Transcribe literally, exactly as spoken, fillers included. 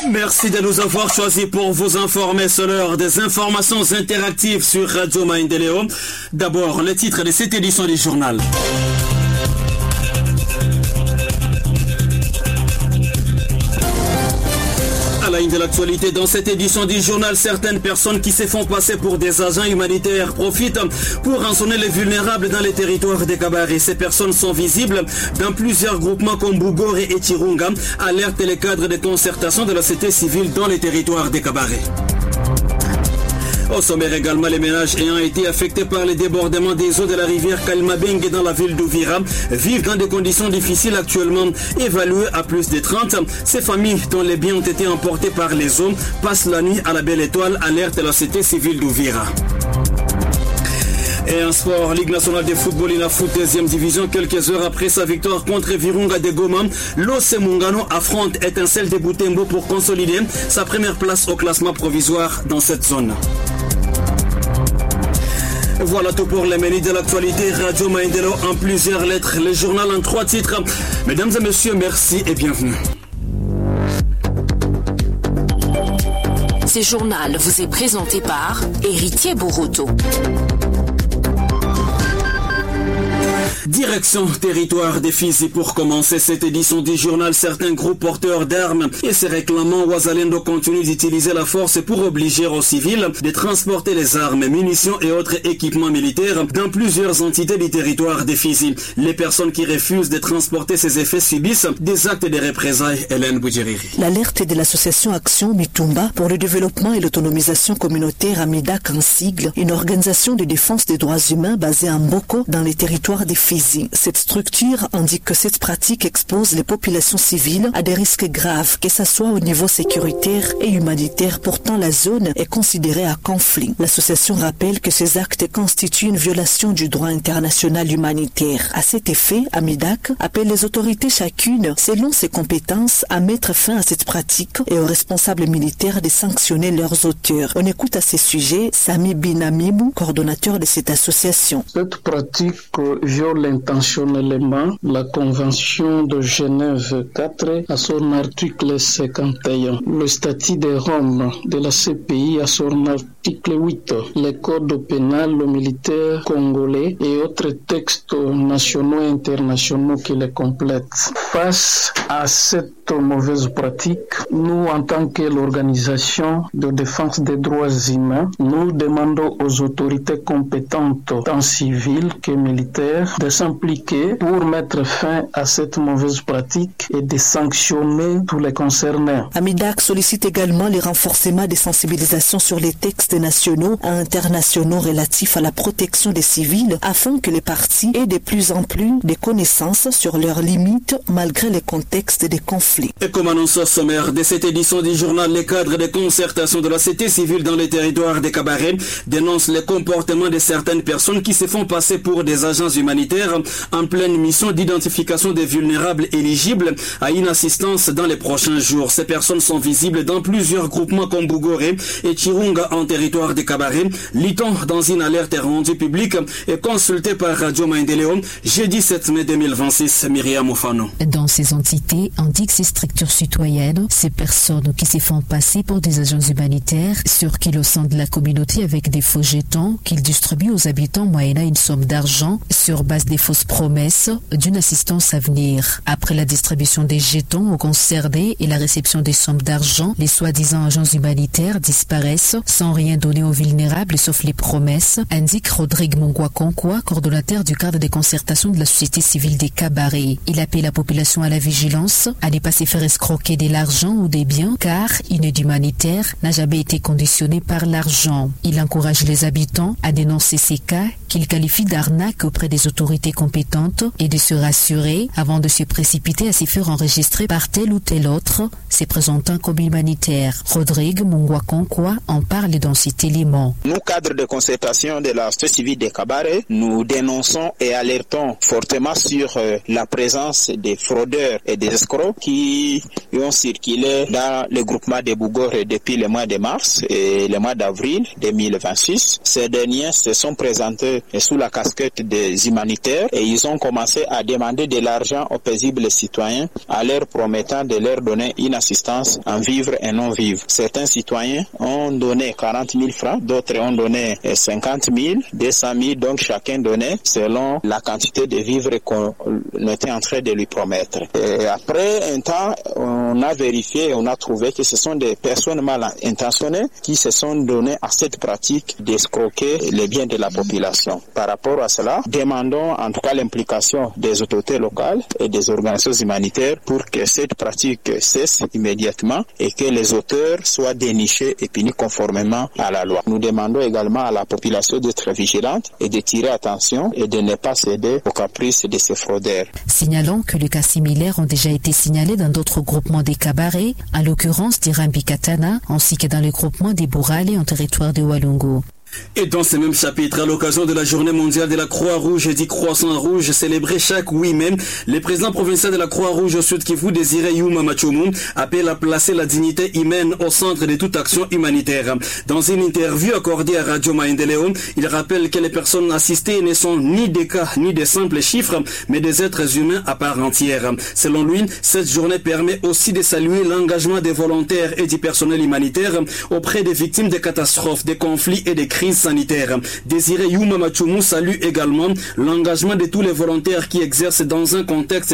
Merci de nous avoir choisis pour vous informer sur l'heure des informations interactives sur Radio Maendeleo. D'abord, le titre de cette édition du journal. À la ligne de l'actualité, dans cette édition du journal, certaines personnes qui se font passer pour des agents humanitaires profitent pour rançonner les vulnérables dans les territoires des Kabaré. Ces personnes sont visibles dans plusieurs groupements comme Bougore et Chirunga, alertent les cadres de concertation de la société civile dans les territoires des Kabaré. Au sommaire également, les ménages ayant été affectés par les débordements des eaux de la rivière Kalmabengue dans la ville d'Ouvira vivent dans des conditions difficiles actuellement évaluées à plus de trente. Ces familles dont les biens ont été emportés par les eaux passent la nuit à la Belle Étoile, alerte la société civile d'Ouvira. Et en sport, Ligue nationale de football Inafoot deuxième division, quelques heures après sa victoire contre Virunga de Goma, l'O C Mungano affronte Étincelle de Butembo pour consolider sa première place au classement provisoire dans cette zone. Voilà tout pour les menus de l'actualité. Radio Maendeleo en plusieurs lettres, le journal en trois titres. Mesdames et messieurs, merci et bienvenue. Ce journal vous est présenté par Héritier Boruto. Direction territoire des Fizi. Pour commencer cette édition du journal, certains groupes porteurs d'armes et se réclamant Ouazalendo continuent d'utiliser la force pour obliger aux civils de transporter les armes, munitions et autres équipements militaires dans plusieurs entités du territoire des Fizi. Les personnes qui refusent de transporter ces effets subissent des actes de représailles. Hélène Boudjeriri. L'alerte de l'association Action Mitumba pour le développement et l'autonomisation communautaire Amidak en sigle, une organisation de défense des droits humains basée à Mboko dans les territoires des Fizi. Cette structure indique que cette pratique expose les populations civiles à des risques graves, que ce soit au niveau sécuritaire et humanitaire. Pourtant, la zone est considérée à conflit. L'association rappelle que ces actes constituent une violation du droit international humanitaire. À cet effet, Amidak appelle les autorités chacune, selon ses compétences, à mettre fin à cette pratique et aux responsables militaires de sanctionner leurs auteurs. On écoute à ce sujet Sami Binamibou, coordonnateur de cette association. Cette pratique viole intentionnellement la Convention de Genève quatre à son article cinquante et un, le statut de Rome de la C P I à son article huit, le code pénal militaire congolais et autres textes nationaux et internationaux qui les complètent. Face à cette mauvaise pratique, nous, en tant que l'organisation de défense des droits humains, nous demandons aux autorités compétentes, tant civiles que militaires, de s'impliquer pour mettre fin à cette mauvaise pratique et de sanctionner tous les concernés. Amidak sollicite également le renforcement des sensibilisations sur les textes nationaux et internationaux relatifs à la protection des civils afin que les parties aient de plus en plus de connaissances sur leurs limites malgré les contextes des conflits. Et comme annoncé au sommaire de cette édition du journal, les cadres de concertation de la société civile dans les territoires des Kabaré dénoncent les comportements de certaines personnes qui se font passer pour des agents humanitaires en pleine mission d'identification des vulnérables éligibles à une assistance dans les prochains jours. Ces personnes sont visibles dans plusieurs groupements comme Bougore et Chirunga en territoire des Kabaré. Lit-on dans une alerte rendue publique et consultée par Radio Maendeleo jeudi sept mai deux mille vingt-six. Myriam Ofano. Dans ces entités, indique ces structures citoyennes, ces personnes qui se font passer pour des agents humanitaires circulent au sein de la communauté avec des faux jetons qu'ils distribuent aux habitants moyennant une somme d'argent sur base des fausses promesses d'une assistance à venir. Après la distribution des jetons aux concernés et la réception des sommes d'argent, les soi-disant agents humanitaires disparaissent sans rien donner aux vulnérables sauf les promesses, indique Rodrigue Mungwakonkwa, coordonnateur du cadre des concertations de la société civile des Kabaré. Il appelle la population à la vigilance, à ne pas se faire escroquer de l'argent ou des biens, car une aide humanitaire n'a jamais été conditionnée par l'argent. Il encourage les habitants à dénoncer ces cas qu'il qualifie d'arnaque auprès des autorités compétentes et de se rassurer avant de se précipiter à se faire enregistrer par tel ou tel autre se présentant comme humanitaire. Rodrigue Mungwakonkwa en parle dans cet élément. Nous, cadres de concertation de la société civile des Kabaré, nous dénonçons et alertons fortement sur euh, la présence des fraudeurs et des escrocs qui ont circulé dans le groupement de Bougore depuis le mois de mars et le mois d'avril deux mille vingt-six. Ces derniers se sont présentés sous la casquette des humanitaires et ils ont commencé à demander de l'argent aux paisibles citoyens en leur promettant de leur donner une assistance en vivre et non vivre. Certains citoyens ont donné quarante mille francs, d'autres ont donné cinquante mille, deux cent mille, donc chacun donnait selon la quantité de vivres qu'on était en train de lui promettre. Et après un temps, on a vérifié, on a trouvé que ce sont des personnes mal intentionnées qui se sont données à cette pratique d'escroquer les biens de la population. Par rapport à cela, demandons en tout cas l'implication des autorités locales et des organisations humanitaires pour que cette pratique cesse immédiatement et que les auteurs soient dénichés et punis conformément à la loi. Nous demandons également à la population d'être vigilante et de tirer attention et de ne pas céder aux caprices de ces fraudeurs. Signalons que les cas similaires ont déjà été signalés dans d'autres groupements des cabarets, à l'occurrence d'Irambi Katana, ainsi que dans le groupement des Bourales en territoire de Walungu. Et dans ce même chapitre, à l'occasion de la journée mondiale de la Croix-Rouge et du Croissant-Rouge célébrée chaque huit mai, le président provincial de la Croix-Rouge au Sud Kivu, Désiré Yuma Machoumou, appelle à placer la dignité humaine au centre de toute action humanitaire. Dans une interview accordée à Radio Maendeleo, il rappelle que les personnes assistées ne sont ni des cas ni des simples chiffres, mais des êtres humains à part entière. Selon lui, cette journée permet aussi de saluer l'engagement des volontaires et du personnel humanitaire auprès des victimes des catastrophes, des conflits et des crises sanitaire. Désiré Yuma Machoumou salue également l'engagement de tous les volontaires qui exercent dans un contexte